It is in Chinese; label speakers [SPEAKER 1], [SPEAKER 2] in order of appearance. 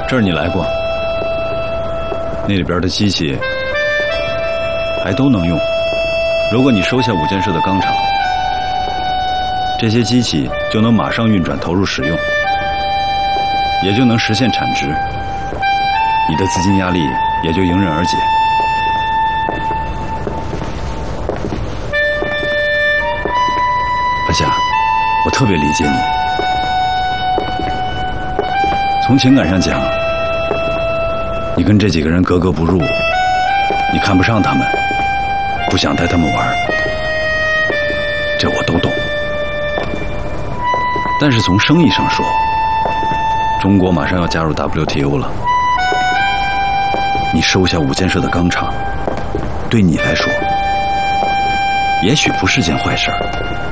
[SPEAKER 1] 这儿你来过，那里边的机器还都能用。如果你收下五建设的钢厂，这些机器就能马上运转投入使用，也就能实现产值，你的资金压力也就迎刃而解。阿夏，我特别理解你。从情感上讲，你跟这几个人格格不入，你看不上他们，不想带他们玩，这我都懂。但是从生意上说，中国马上要加入 WTO 了，你收下五建设的钢厂，对你来说，也许不是件坏事儿。